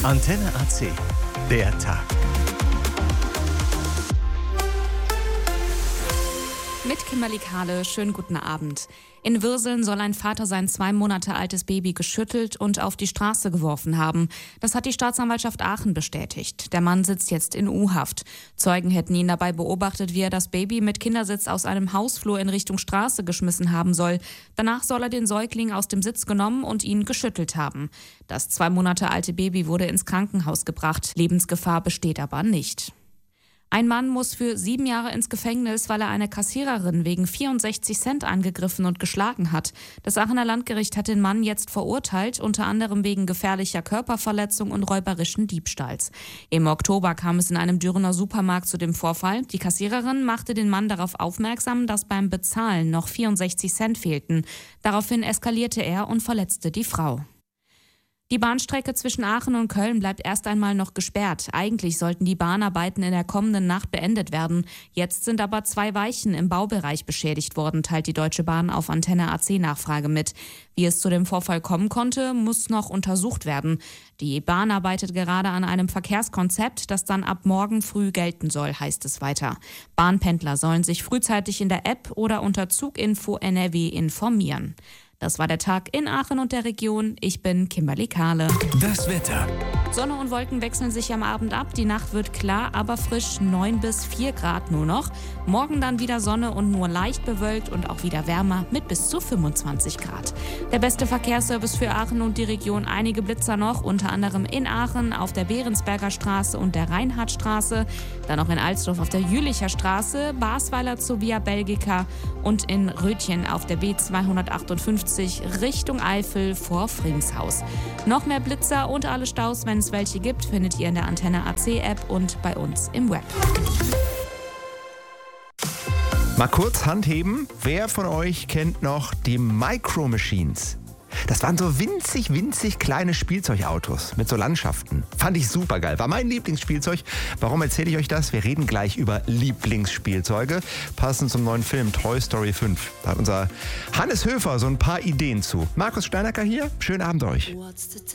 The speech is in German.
Antenne AC. Der Tag. Mit Kimberly Kahle, schönen guten Abend. In Würseln soll ein Vater sein 2 Monate altes Baby geschüttelt und auf die Straße geworfen haben. Das hat die Staatsanwaltschaft Aachen bestätigt. Der Mann sitzt jetzt in U-Haft. Zeugen hätten ihn dabei beobachtet, wie er das Baby mit Kindersitz aus einem Hausflur in Richtung Straße geschmissen haben soll. Danach soll er den Säugling aus dem Sitz genommen und ihn geschüttelt haben. Das 2 Monate alte Baby wurde ins Krankenhaus gebracht. Lebensgefahr besteht aber nicht. Ein Mann muss für 7 Jahre ins Gefängnis, weil er eine Kassiererin wegen 64 Cent angegriffen und geschlagen hat. Das Aachener Landgericht hat den Mann jetzt verurteilt, unter anderem wegen gefährlicher Körperverletzung und räuberischen Diebstahls. Im Oktober kam es in einem Dürener Supermarkt zu dem Vorfall. Die Kassiererin machte den Mann darauf aufmerksam, dass beim Bezahlen noch 64 Cent fehlten. Daraufhin eskalierte er und verletzte die Frau. Die Bahnstrecke zwischen Aachen und Köln bleibt erst einmal noch gesperrt. Eigentlich sollten die Bahnarbeiten in der kommenden Nacht beendet werden. Jetzt sind aber 2 Weichen im Baubereich beschädigt worden, teilt die Deutsche Bahn auf Antenne AC Nachfrage mit. Wie es zu dem Vorfall kommen konnte, muss noch untersucht werden. Die Bahn arbeitet gerade an einem Verkehrskonzept, das dann ab morgen früh gelten soll, heißt es weiter. Bahnpendler sollen sich frühzeitig in der App oder unter Zuginfo NRW informieren. Das war der Tag in Aachen und der Region. Ich bin Kimberly Kahle. Das Wetter. Sonne und Wolken wechseln sich am Abend ab. Die Nacht wird klar, aber frisch, 9 bis 4 Grad nur noch. Morgen dann wieder Sonne und nur leicht bewölkt und auch wieder wärmer mit bis zu 25 Grad. Der beste Verkehrsservice für Aachen und die Region. Einige Blitzer noch, unter anderem in Aachen auf der Behrensberger Straße und der Reinhardtstraße. Dann noch in Alsdorf auf der Jülicher Straße, Basweiler zur Via Belgica und in Rötchen auf der B258 Richtung Eifel vor Fringshaus. Noch mehr Blitzer und alle Staus, wenn es welche gibt, findet ihr in der Antenne AC App und bei uns im Web. Mal kurz Hand heben. Wer von euch kennt noch die Micro Machines? Das waren so winzig kleine Spielzeugautos mit so Landschaften. Fand ich super geil. War mein Lieblingsspielzeug. Warum erzähle ich euch das? Wir reden gleich über Lieblingsspielzeuge. Passend zum neuen Film Toy Story 5. Da hat unser Hannes Höfer so ein paar Ideen zu. Markus Steinacker hier. Schönen Abend euch.